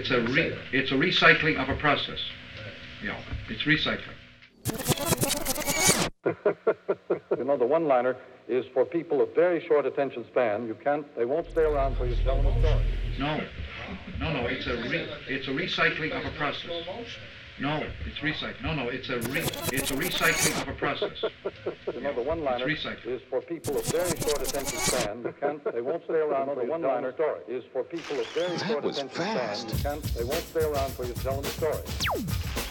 it's a recycling of a process. Yeah, it's recycling. You know, the one-liner is for people of very short attention span. They won't stay around for you to tell them a story. No, it's a recycling of a process. No, it's recycling. No, it's a recycling of a process. You know, the one-liner is for people of very short attention span. They won't stay around for you to tell them a story. Is for people of very short attention span. They won't stay around for you to tell them a story.